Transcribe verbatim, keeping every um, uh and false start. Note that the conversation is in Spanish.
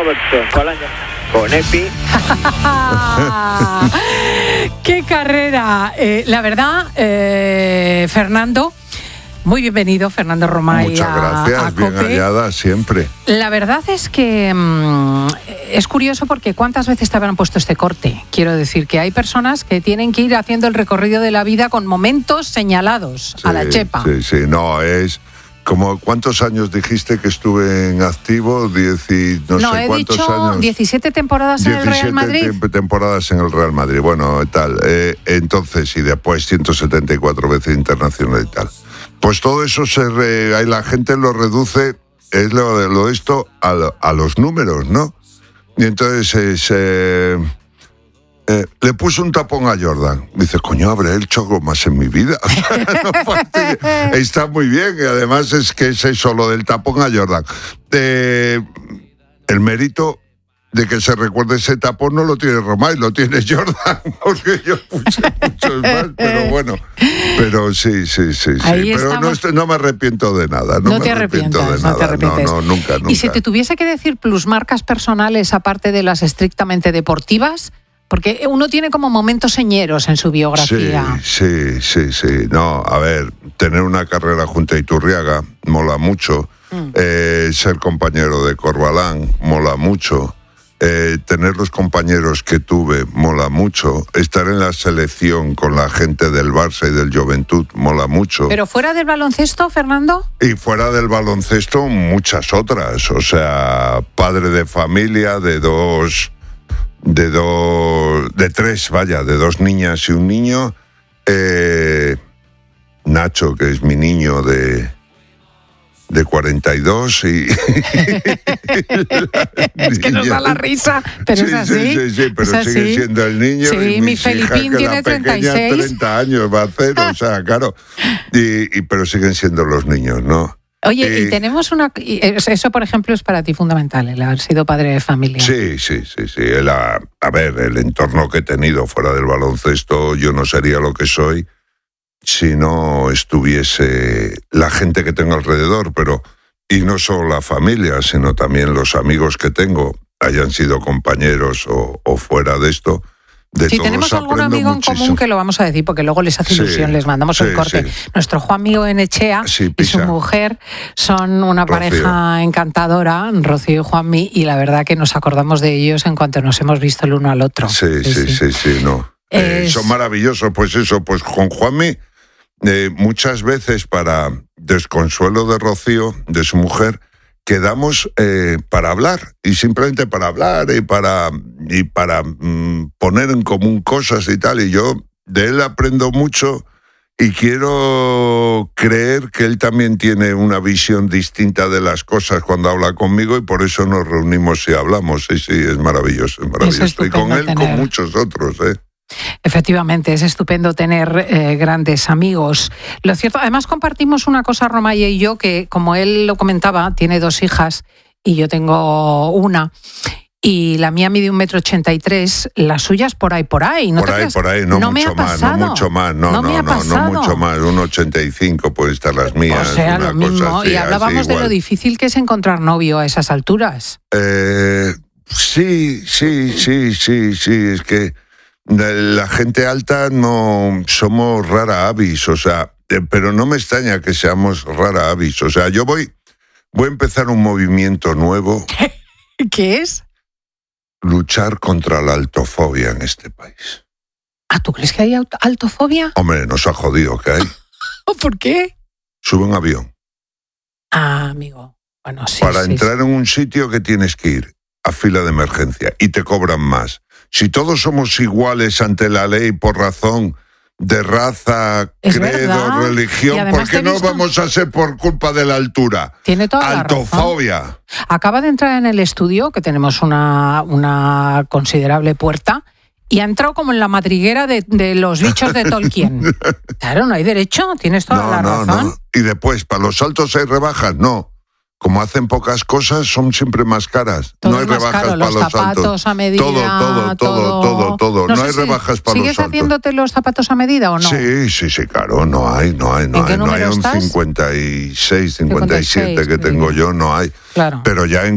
Robertson, con año, con Epi. ¡Qué carrera! Eh, la verdad, eh, Fernando, muy bienvenido, Fernando Romay. Muchas gracias, a, a bien COPE. hallada siempre. La verdad es que mmm, es curioso porque ¿cuántas veces te habrán puesto este corte? Quiero decir que hay personas que tienen que ir haciendo el recorrido de la vida con momentos señalados, Sí, a la chepa. Sí, sí, no, es... Como, ¿cuántos años dijiste que estuve en activo? Diez y no, no sé he cuántos dicho años. diecisiete temporadas en el Real Madrid. diecisiete temporadas en el Real Madrid, bueno, tal. Eh, entonces, y después ciento setenta y cuatro veces internacional y tal. Pues todo eso, se re, ahí la gente lo reduce, es lo de lo esto, a, lo, a los números, ¿no? Y entonces es... Eh, Eh, le puso un tapón a Jordan. Dice, coño, habré hecho algo más en mi vida. No, está muy bien. Y además es que es eso, lo del tapón a Jordan. Eh, el mérito de que se recuerde ese tapón no lo tiene Romay, lo tiene Jordan, porque yo puse muchos más, pero bueno. Pero sí, sí, sí, sí. Ahí Pero estamos... no, no me arrepiento de nada. No, No me te arrepiento arrepientas, de nada. no te arrepientes. No, no, nunca, nunca. Y si te tuviese que decir plusmarcas personales, aparte de las estrictamente deportivas... Porque uno tiene como momentos señeros en su biografía. Sí, sí, sí, sí. No, a ver, tener una carrera junto a Iturriaga mola mucho. Mm. Eh, ser compañero de Corbalán mola mucho. Eh, tener los compañeros que tuve mola mucho. Estar en la selección con la gente del Barça y del Juventud mola mucho. ¿Pero fuera del baloncesto, Fernando? Y fuera del baloncesto, muchas otras. O sea, padre de familia, de dos... de dos, de tres, vaya, de dos niñas y un niño. Eh, Nacho, que es mi niño de, de cuarenta y dos y... Es que nos da la risa, pero sí, es así. Sí, sí, sí, pero es sigue así. siendo el niño. Sí, y mi Felipín hijas, tiene treinta y seis. treinta años va a hacer, o sea, claro. Y, y, pero siguen siendo los niños, ¿no? Oye, y, y tenemos una... Eso, por ejemplo, es para ti fundamental, el haber sido padre de familia. Sí, sí, sí, sí. El, a, a ver, el entorno que he tenido fuera del baloncesto, yo no sería lo que soy si no estuviese la gente que tengo alrededor, pero... Y no solo la familia, sino también los amigos que tengo, hayan sido compañeros o, o fuera de esto... De si tenemos algún amigo muchísimo. En común que lo vamos a decir, porque luego les hace ilusión, sí, les mandamos sí, el corte. Sí. Nuestro Juan Mío Enechea sí, y su mujer son una Rocío. Pareja encantadora, Rocío y Juanmi, y la verdad que nos acordamos de ellos en cuanto nos hemos visto el uno al otro. Sí, sí, sí, sí, sí no. Es... Eh, son maravillosos, pues eso, pues con Juanmi, eh, muchas veces para desconsuelo de Rocío, de su mujer, quedamos eh, para hablar, y simplemente para hablar y para, y para mm, poner en común cosas y tal, y yo de él aprendo mucho y quiero creer que él también tiene una visión distinta de las cosas cuando habla conmigo, y por eso nos reunimos y hablamos. Sí, sí, es maravilloso, es maravilloso. Es y con él, tener... con muchos otros, ¿eh? Efectivamente, es estupendo tener eh, grandes amigos. Lo cierto, además compartimos una cosa, Romay y yo, que como él lo comentaba, tiene dos hijas y yo tengo una. Y la mía mide un metro ochenta y tres, las suyas por ahí, por ahí. ¿No por ahí, creas? por ahí, no, no mucho más, no mucho más, no, no, no, no, no mucho más, un ochenta y cinco puede estar las mías. O sea, una lo mismo, cosa así, y hablábamos de lo difícil que es encontrar novio a esas alturas. Eh, sí, sí, sí, sí, sí, es que la gente alta no somos rara avis, o sea, eh, pero no me extraña que seamos rara avis, o sea, yo voy, voy a empezar un movimiento nuevo. ¿Qué es? Luchar contra la altofobia en este país. ¿Ah, tú crees que hay altofobia? Hombre, nos ha jodido que hay. ¿Por qué? Sube un avión. Ah, amigo. Bueno, sí. Para sí, entrar sí. en un sitio que tienes que ir a fila de emergencia y te cobran más. Si todos somos iguales ante la ley por razón de raza, es credo, verdad. religión, ¿por qué no visto... vamos a ser por culpa de la altura? Tiene toda altofobia. La razón. Acaba de entrar en el estudio, que tenemos una, una considerable puerta, y ha entrado como en la madriguera de, de los bichos de Tolkien. Claro, no hay derecho, tienes toda no, la no, razón. No. Y después, ¿para los saltos hay rebajas? No. Como hacen pocas cosas, son siempre más caras. Todo no hay más rebajas caro, para los los zapatos saltos. a medida, todo, todo, todo, todo, todo. No, no hay si rebajas para los saltos. ¿Sigues haciéndote los zapatos a medida o no? Sí, sí, sí, claro, no hay, no hay, no ¿En hay. qué No hay número un estás? cincuenta y seis, cincuenta y siete cincuenta y seis, que tengo yo, no hay. Claro. Pero ya en